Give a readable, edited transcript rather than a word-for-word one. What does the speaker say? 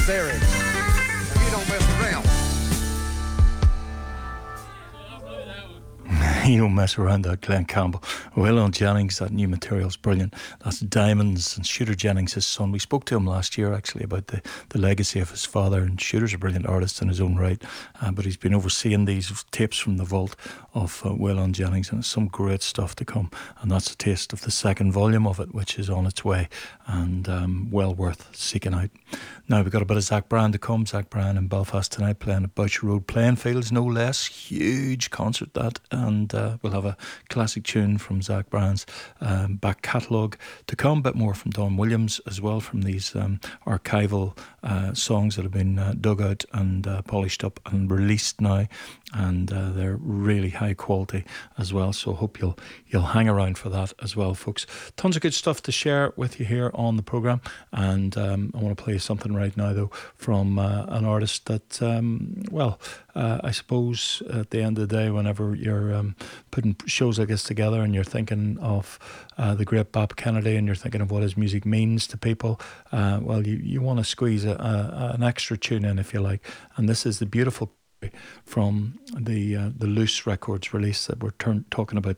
There is. You don't mess around. You don't mess around that, Glenn Campbell. Waylon Jennings, that new material's brilliant. That's Diamonds, and Shooter Jennings, his son. We spoke to him last year, actually, about the legacy of his father, and Shooter's a brilliant artist in his own right, but he's been overseeing these tapes from the vault of Waylon Jennings, and it's some great stuff to come, and that's a taste of the second volume of it, which is on its way, and well worth seeking out. Now we've got a bit of Zach Bryan to come. Zach Bryan in Belfast tonight, playing at Boucher Road Playing Fields, no less. Huge concert that, and we'll have a classic tune from Zach Bryan's back catalogue to come. A bit more from Don Williams as well, from these archival songs that have been dug out and polished up and released now, and they're really high quality as well. So hope you'll hang around for that as well, folks. Tons of good stuff to share with you here on the programme, and I want to play something right now though from an artist that I suppose at the end of the day, whenever you're putting shows like this together and you're thinking of the great Bob Kennedy and you're thinking of what his music means to people, you want to squeeze an extra tune in, if you like, and this is the beautiful from the Loose Records release that we're talking about